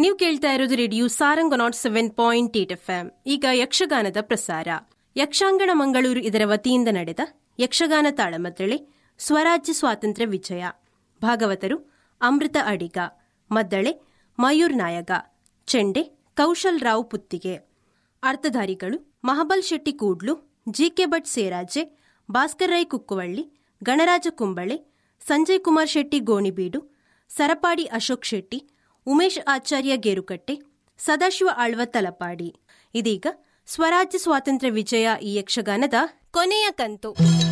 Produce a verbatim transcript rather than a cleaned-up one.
ನೀವು ಕೇಳ್ತಾ ಇರೋದು radio Sarang not seven point eight F M. ಈಗ ಯಕ್ಷಗಾನದ ಪ್ರಸಾರ. ಯಕ್ಷಾಂಗಣ ಮಂಗಳೂರು ಇದರ ವತಿಯಿಂದ ನಡೆದ ಯಕ್ಷಗಾನ ತಾಳಮದ್ದಳೆ ಸ್ವರಾಜ್ಯ ಸ್ವಾತಂತ್ರ್ಯ ವಿಜಯ. ಭಾಗವತರು ಅಮೃತ ಅಡಿಗ, ಮದ್ದಳೆ ಮಯೂರ್ ನಾಯಕ, ಚೆಂಡೆ ಕೌಶಲ್ ರಾವ್ ಪುತ್ತಿಗೆ. ಅರ್ಥಧಾರಿಗಳು ಮಹಾಬಲ್ ಶೆಟ್ಟಿ ಕೂಡ್ಲು, ಜಿಕೆ ಭಟ್ ಸೇರಾಜೆ, ಭಾಸ್ಕರ್ ರೈ ಕುಕ್ಕುವಳ್ಳಿ, ಗಣರಾಜ ಕುಂಬಳೆ, ಸಂಜಯ್ ಕುಮಾರ್ ಶೆಟ್ಟಿ ಗೋಣಿಬೀಡು, ಸರಪಾಡಿ ಅಶೋಕ್ ಶೆಟ್ಟಿ, ಉಮೇಶ್ ಆಚಾರ್ಯ ಗೇರುಕಟ್ಟೆ, ಸದಾಶಿವ ಆಳ್ವ ತಲಪಾಡಿ. ಇದೀಗ ಸ್ವರಾಜ್ಯ ಸ್ವಾತಂತ್ರ್ಯ ವಿಜಯ ಈ ಯಕ್ಷಗಾನದ ಕೊನೆಯ ಕಂತು.